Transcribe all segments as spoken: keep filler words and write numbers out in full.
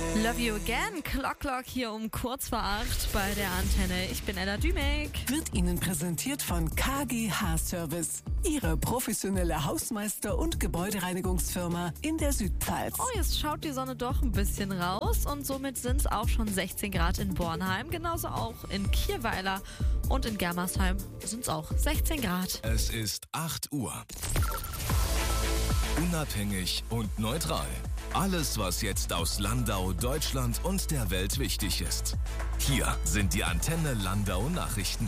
Love You Again, Clock Clock hier um kurz vor acht bei der Antenne. Ich bin Ella Dümek. Wird Ihnen präsentiert von K G H Service, Ihre professionelle Hausmeister- und Gebäudereinigungsfirma in der Südpfalz. Oh, jetzt schaut die Sonne doch ein bisschen raus und somit sind es auch schon sechzehn Grad in Bornheim, genauso auch in Kirweiler und in Germersheim sind es auch sechzehn Grad. Es ist acht Uhr. Unabhängig und neutral. Alles, was jetzt aus Landau, Deutschland und der Welt wichtig ist. Hier sind die Antenne Landau Nachrichten.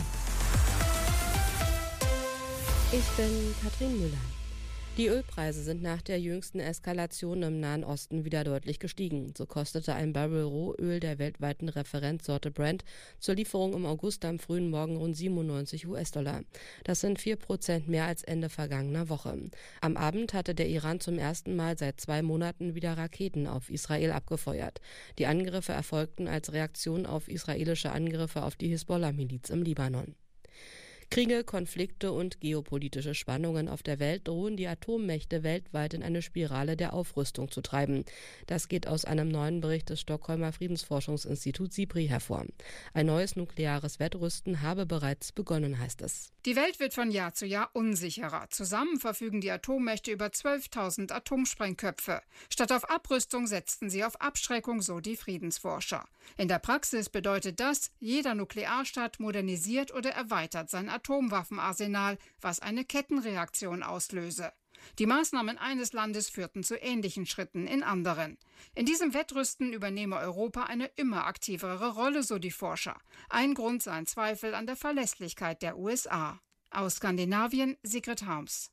Ich bin Katrin Müller. Die Ölpreise sind nach der jüngsten Eskalation im Nahen Osten wieder deutlich gestiegen. So kostete ein Barrel Rohöl der weltweiten Referenzsorte Brent zur Lieferung im August am frühen Morgen rund siebenundneunzig US-Dollar. Das sind vier Prozent mehr als Ende vergangener Woche. Am Abend hatte der Iran zum ersten Mal seit zwei Monaten wieder Raketen auf Israel abgefeuert. Die Angriffe erfolgten als Reaktion auf israelische Angriffe auf die Hisbollah-Miliz im Libanon. Kriege, Konflikte und geopolitische Spannungen auf der Welt drohen die Atommächte weltweit in eine Spirale der Aufrüstung zu treiben. Das geht aus einem neuen Bericht des Stockholmer Friedensforschungsinstituts SIPRI hervor. Ein neues nukleares Wettrüsten habe bereits begonnen, heißt es. Die Welt wird von Jahr zu Jahr unsicherer. Zusammen verfügen die Atommächte über zwölftausend Atomsprengköpfe. Statt auf Abrüstung setzten sie auf Abschreckung, so die Friedensforscher. In der Praxis bedeutet das, jeder Nuklearstaat modernisiert oder erweitert sein Atomwaffenarsenal, was eine Kettenreaktion auslöse. Die Maßnahmen eines Landes führten zu ähnlichen Schritten in anderen. In diesem Wettrüsten übernehme Europa eine immer aktivere Rolle, so die Forscher. Ein Grund seien Zweifel an der Verlässlichkeit der U S A. Aus Skandinavien, Sigrid Harms.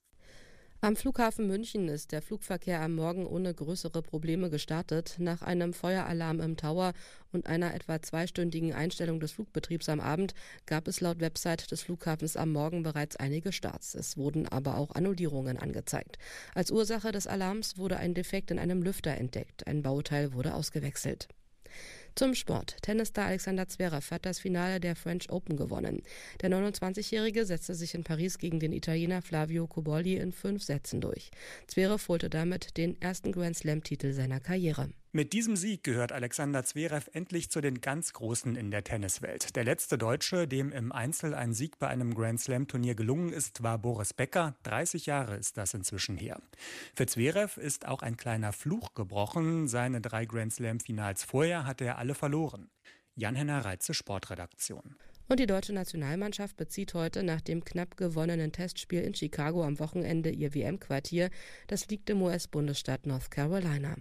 Am Flughafen München ist der Flugverkehr am Morgen ohne größere Probleme gestartet. Nach einem Feueralarm im Tower und einer etwa zweistündigen Einstellung des Flugbetriebs am Abend gab es laut Website des Flughafens am Morgen bereits einige Starts. Es wurden aber auch Annullierungen angezeigt. Als Ursache des Alarms wurde ein Defekt in einem Lüfter entdeckt. Ein Bauteil wurde ausgewechselt. Zum Sport. Tennisstar Alexander Zverev hat das Finale der French Open gewonnen. Der neunundzwanzigjährige setzte sich in Paris gegen den Italiener Flavio Cobolli in fünf Sätzen durch. Zverev holte damit den ersten Grand-Slam-Titel seiner Karriere. Mit diesem Sieg gehört Alexander Zverev endlich zu den ganz Großen in der Tenniswelt. Der letzte Deutsche, dem im Einzel ein Sieg bei einem Grand-Slam-Turnier gelungen ist, war Boris Becker. dreißig Jahre ist das inzwischen her. Für Zverev ist auch ein kleiner Fluch gebrochen. Seine drei Grand-Slam-Finals vorher hatte er alle verloren. Jan-Henner Reitze, Sportredaktion. Und die deutsche Nationalmannschaft bezieht heute nach dem knapp gewonnenen Testspiel in Chicago am Wochenende ihr W M-Quartier. Das liegt im U S-Bundesstaat North Carolina.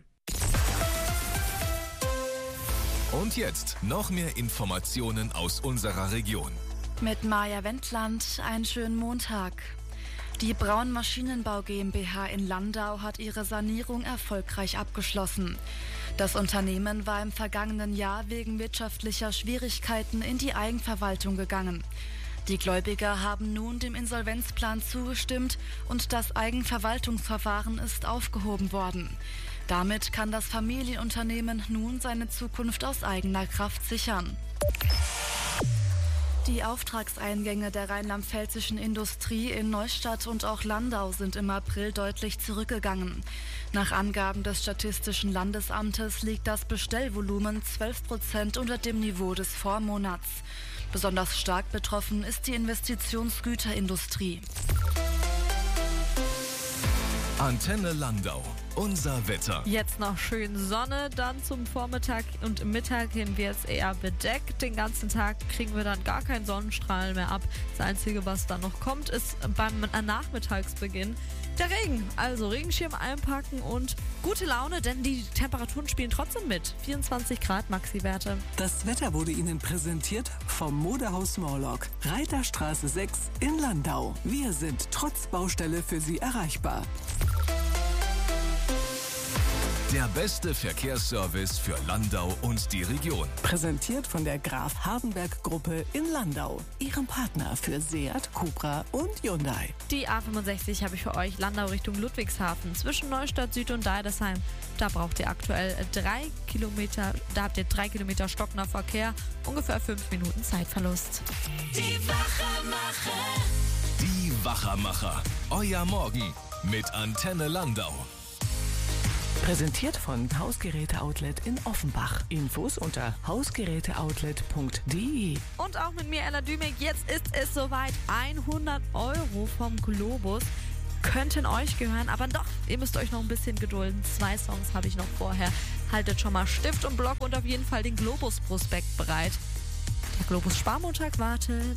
Und jetzt noch mehr Informationen aus unserer Region. Mit Maja Wendland, einen schönen Montag. Die Braun Maschinenbau GmbH in Landau hat ihre Sanierung erfolgreich abgeschlossen. Das Unternehmen war im vergangenen Jahr wegen wirtschaftlicher Schwierigkeiten in die Eigenverwaltung gegangen. Die Gläubiger haben nun dem Insolvenzplan zugestimmt und das Eigenverwaltungsverfahren ist aufgehoben worden. Damit kann das Familienunternehmen nun seine Zukunft aus eigener Kraft sichern. Die Auftragseingänge der rheinland-pfälzischen Industrie in Neustadt und auch Landau sind im April deutlich zurückgegangen. Nach Angaben des Statistischen Landesamtes liegt das Bestellvolumen zwölf Prozent unter dem Niveau des Vormonats. Besonders stark betroffen ist die Investitionsgüterindustrie. Antenne Landau. Unser Wetter. Jetzt noch schön Sonne, dann zum Vormittag und Mittag hin wird es eher bedeckt. Den ganzen Tag kriegen wir dann gar keinen Sonnenstrahl mehr ab. Das Einzige, was dann noch kommt, ist beim Nachmittagsbeginn der Regen. Also Regenschirm einpacken und gute Laune, denn die Temperaturen spielen trotzdem mit. vierundzwanzig Grad Maxi-Werte. Das Wetter wurde Ihnen präsentiert vom Modehaus Morlock, Reiterstraße sechs in Landau. Wir sind trotz Baustelle für Sie erreichbar. Der beste Verkehrsservice für Landau und die Region. Präsentiert von der Graf Hardenberg Gruppe in Landau, Ihrem Partner für Seat, Cupra und Hyundai. Die A fünfundsechzig habe ich für euch, Landau Richtung Ludwigshafen, zwischen Neustadt Süd und Deidesheim. Da braucht ihr aktuell drei Kilometer, da habt ihr drei Kilometer stockender Verkehr, ungefähr fünf Minuten Zeitverlust. Die Wachermacher. Die Wachermacher. Euer Morgen mit Antenne Landau. Präsentiert von Hausgeräte-Outlet in Offenbach. Infos unter hausgeräteoutlet punkt de. Und auch mit mir, Ella Dümig, jetzt ist es soweit. hundert Euro vom Globus könnten euch gehören, aber doch, ihr müsst euch noch ein bisschen gedulden. Zwei Songs habe ich noch vorher. Haltet schon mal Stift und Block und auf jeden Fall den Globus-Prospekt bereit. Der Globus-Sparmontag wartet.